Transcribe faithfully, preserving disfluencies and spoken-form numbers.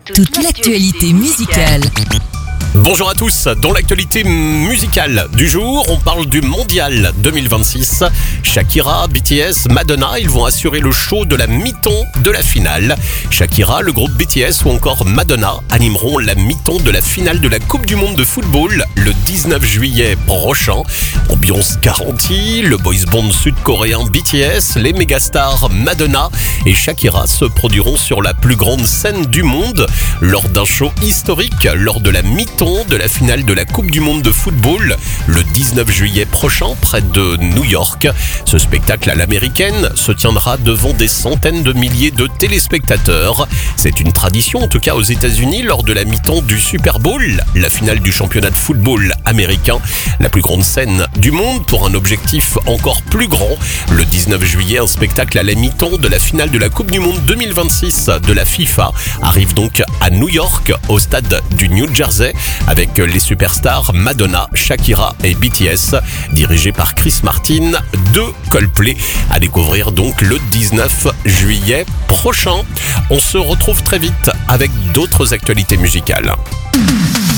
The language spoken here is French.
Toute l'actualité musicale. Bonjour à tous, dans l'actualité musicale du jour, on parle du Mondial deux mille vingt-six. Shakira, B T S, Madonna, ils vont assurer le show de la mi-temps de la finale. Shakira, le groupe B T S ou encore Madonna animeront la mi-temps de la finale de la Coupe du Monde de football le dix-neuf juillet prochain. Ambiance garantie, le boys band sud-coréen B T S, les mégastars Madonna et Shakira se produiront sur la plus grande scène du monde lors d'un show historique lors de la mi-temps de la finale de la Coupe du Monde de football le dix-neuf juillet prochain près de New York. Ce spectacle à l'américaine se tiendra devant des centaines de milliers de téléspectateurs. C'est une tradition en tout cas aux États-Unis lors de la mi-temps du Super Bowl, la finale du championnat de football américain, la plus grande scène du monde pour un objectif encore plus grand. Le dix-neuf juillet, un spectacle à la mi-temps de la finale de la Coupe du Monde deux mille vingt-six de la FIFA arrive donc à New York au stade du New Jersey avec les superstars Madonna, Shakira et B T S, dirigés par Chris Martin de Coldplay, à découvrir donc le dix-neuf juillet prochain. On se retrouve très vite avec d'autres actualités musicales.